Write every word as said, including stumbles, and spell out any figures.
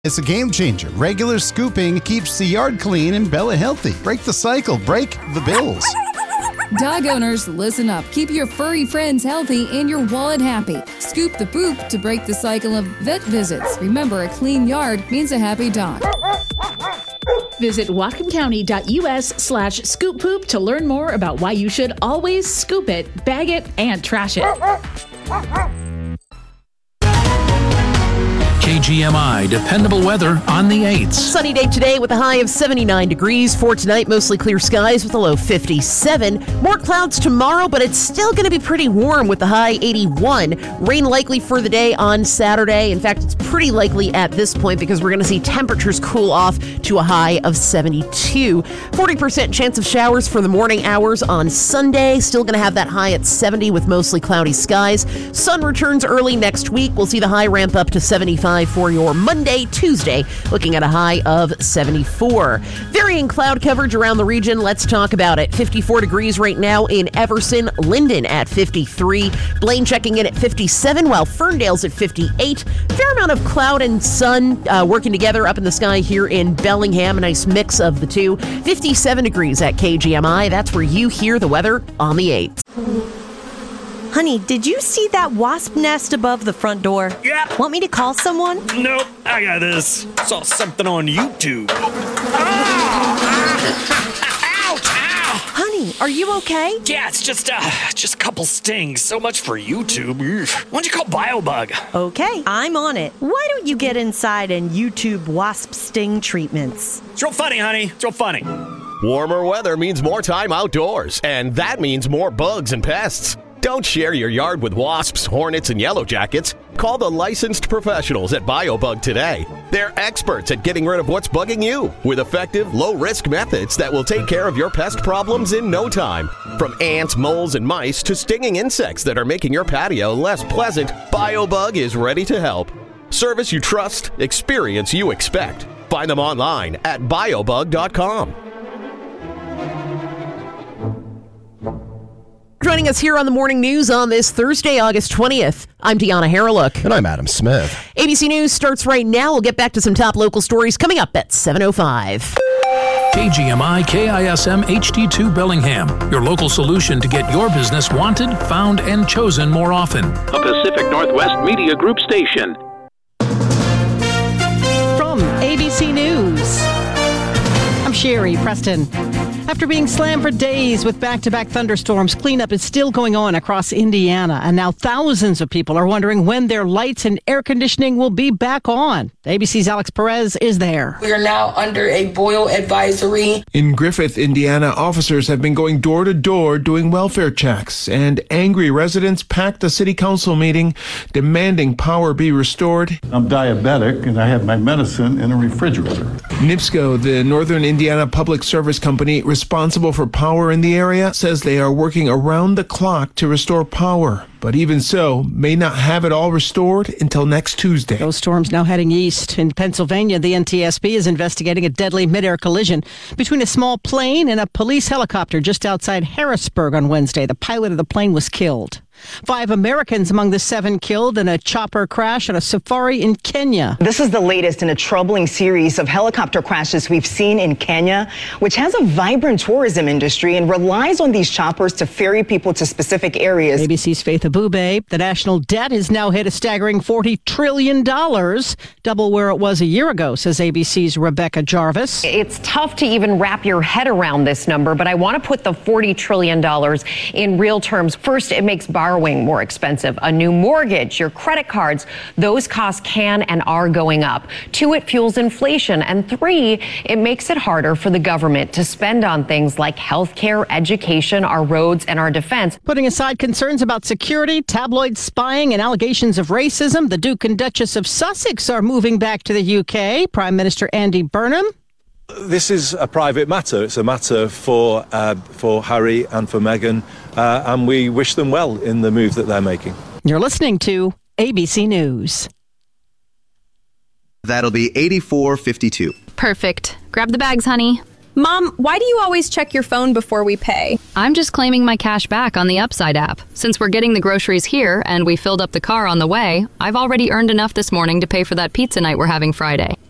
It's a game changer. Regular scooping keeps the yard clean and Bella healthy. Break the cycle. Break the bills. Dog owners, listen up. Keep your furry friends healthy and your wallet happy. Scoop the poop to break the cycle of vet visits. Remember, a clean yard means a happy dog. Visit whatcomcounty.us slash scoop poop to learn more about why you should always scoop it, bag it, and trash it. K G M I dependable weather on the eights. Sunny day today with a high of seventy-nine degrees. For tonight, mostly clear skies with a low fifty-seven. More clouds tomorrow, but it's still going to be pretty warm with the high eighty-one. Rain likely for the day on Saturday. In fact, it's pretty likely at this point because we're going to see temperatures cool off to a high of seventy-two. forty percent chance of showers for the morning hours on Sunday. Still going to have that high at seventy with mostly cloudy skies. Sun returns early next week. We'll see the high ramp up to seventy-five for your Monday, Tuesday, looking at a high of seventy-four. Varying cloud coverage around the region. Let's talk about it. fifty-four degrees right now in Everson, Linden at fifty-three, Blaine checking in at fifty-seven, while Ferndale's at fifty-eight. Fair amount of cloud and sun uh, working together up in the sky here in Bellingham. A nice mix of the two. fifty-seven degrees at K G M I. That's where you hear the weather on the eighth. Honey, did you see that wasp nest above the front door? Yeah. Want me to call someone? Nope, I got this. Saw something on YouTube. Ouch! Ow! Honey, are you okay? Yeah, it's just uh, just a couple stings. So much for YouTube. Why don't you call BioBug? Okay, I'm on it. Why don't you get inside and YouTube wasp sting treatments? It's real funny, honey. It's real funny. Warmer weather means more time outdoors, and that means more bugs and pests. Don't share your yard with wasps, hornets, and yellow jackets. Call the licensed professionals at BioBug today. They're experts at getting rid of what's bugging you with effective, low-risk methods that will take care of your pest problems in no time. From ants, moles, and mice to stinging insects that are making your patio less pleasant, BioBug is ready to help. Service you trust, experience you expect. Find them online at biobug dot com. Joining us here on the Morning News on this Thursday, August twentieth, I'm Deanna Harreluk. And I'm Adam Smith. A B C News starts right now. We'll get back to some top local stories coming up at seven oh five. K G M I K I S M H D two Bellingham, your local solution to get your business wanted, found, and chosen more often. A Pacific Northwest Media Group station. From A B C News, I'm Sherry Preston. After being slammed for days with back-to-back thunderstorms, cleanup is still going on across Indiana. And now thousands of people are wondering when their lights and air conditioning will be back on. A B C's Alex Perez is there. We are now under a boil advisory. In Griffith, Indiana, officers have been going door to door doing welfare checks. And angry residents packed a city council meeting demanding power be restored. I'm diabetic and I have my medicine in a refrigerator. NIPSCO, the Northern Indiana Public Service Company responsible for power in the area, says they are working around the clock to restore power. But even so, may not have it all restored until next Tuesday. Those storms now heading east. In Pennsylvania, the N T S B is investigating a deadly mid-air collision between a small plane and a police helicopter just outside Harrisburg on Wednesday. The pilot of the plane was killed. Five Americans among the seven killed in a chopper crash at a safari in Kenya. This is the latest in a troubling series of helicopter crashes we've seen in Kenya, which has a vibrant tourism industry and relies on these choppers to ferry people to specific areas. A B C's Faith Abube. The national debt has now hit a staggering forty trillion dollars, double where it was a year ago, says A B C's Rebecca Jarvis. It's tough to even wrap your head around this number, but I want to put the forty trillion dollars in real terms. First, it makes borrowing more expensive. A new mortgage, your credit cards, those costs can and are going up. Two, it fuels inflation. And three, it makes it harder for the government to spend on things like healthcare, education, our roads, and our defense. Putting aside concerns about security, tabloid spying, and allegations of racism, the Duke and Duchess of Sussex are moving back to the U K. Prime Minister Andy Burnham. This is a private matter. It's a matter for uh, for Harry and for Meghan, uh, and we wish them well in the move that they're making. You're listening to A B C News. That'll be eighty-four fifty-two. Perfect. Grab the bags, honey. Mom, why do you always check your phone before we pay? I'm just claiming my cash back on the Upside app. Since we're getting the groceries here and we filled up the car on the way, I've already earned enough this morning to pay for that pizza night we're having Friday.